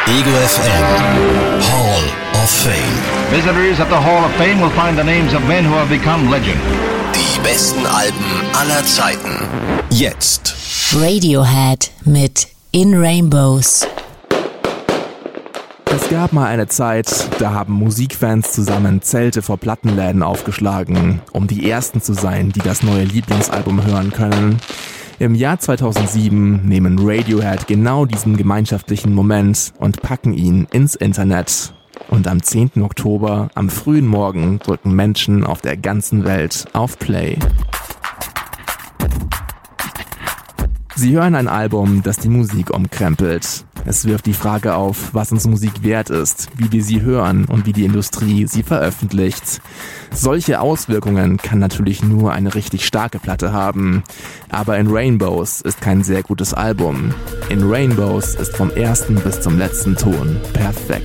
Ego FM Hall of Fame. Visitors at the Hall of Fame will find the names of men who have become legend. Die besten Alben aller Zeiten. Jetzt. Radiohead mit In Rainbows. Es gab mal eine Zeit, da haben Musikfans zusammen Zelte vor Plattenläden aufgeschlagen, um die Ersten zu sein, die das neue Lieblingsalbum hören können. Im Jahr 2007 nehmen Radiohead genau diesen gemeinschaftlichen Moment und packen ihn ins Internet. Und am 10. Oktober, am frühen Morgen, drücken Menschen auf der ganzen Welt auf Play. Sie hören ein Album, das die Musik umkrempelt. Es wirft die Frage auf, was uns Musik wert ist, wie wir sie hören und wie die Industrie sie veröffentlicht. Solche Auswirkungen kann natürlich nur eine richtig starke Platte haben. Aber In Rainbows ist kein sehr gutes Album. In Rainbows ist vom ersten bis zum letzten Ton perfekt.